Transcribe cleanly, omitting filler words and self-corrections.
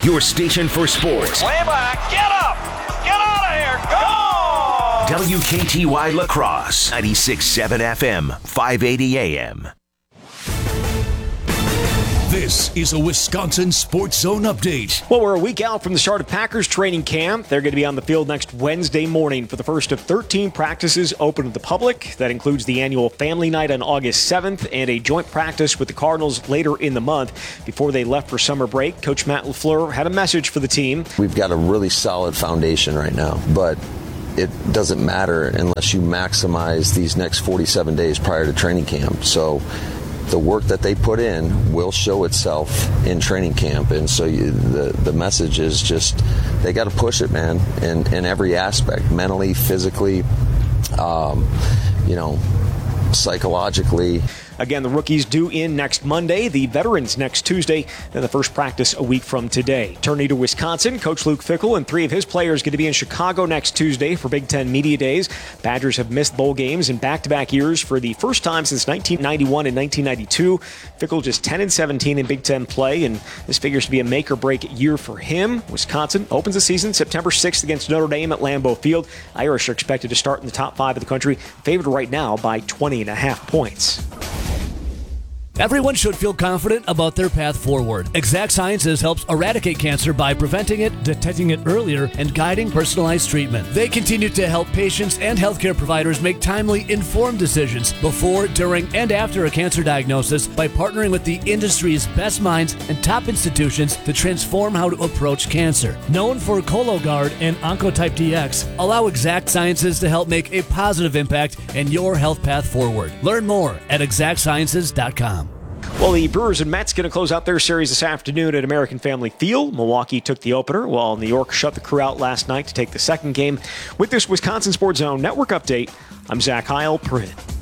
Your station for sports. Way back. Get up. Get out of here. Go! WKTY La Crosse, 96.7 FM, 580 AM. This is a Wisconsin Sports Zone update. Well, we're a week out from the start of Packers training camp. They're going to be on the field next Wednesday morning for the first of 13 practices open to the public. That includes the annual family night on August 7th and a joint practice with the Cardinals later in the month. Before they left for summer break, Coach Matt LaFleur had a message for the team. We've got a really solid foundation right now, but it doesn't matter unless you maximize these next 47 days prior to training camp. So the work that they put in will show itself in training camp, and so the message is just they got to push it, man, in every aspect, mentally, physically, psychologically. Again, the rookies due in next Monday, the veterans next Tuesday, and the first practice a week from today. Turning to Wisconsin, Coach Luke Fickell and 3 of his players going to be in Chicago next Tuesday for Big Ten Media Days. Badgers have missed bowl games in back-to-back years for the first time since 1991 and 1992. Fickell just 10-17 in Big Ten play, and this figures to be a make-or-break year for him. Wisconsin opens the season September 6th against Notre Dame at Lambeau Field. Irish are expected to start in the top 5 of the country, favored right now by 20.5 points. Everyone should feel confident about their path forward. Exact Sciences helps eradicate cancer by preventing it, detecting it earlier, and guiding personalized treatment. They continue to help patients and healthcare providers make timely, informed decisions before, during, and after a cancer diagnosis by partnering with the industry's best minds and top institutions to transform how to approach cancer. Known for Cologuard and Oncotype DX, allow Exact Sciences to help make a positive impact in your health path forward. Learn more at exactsciences.com. Well, the Brewers and Mets going to close out their series this afternoon at American Family Field. Milwaukee took the opener, while New York shut the crew out last night to take the second game. With this Wisconsin Sports Zone Network update, I'm Zach Heil.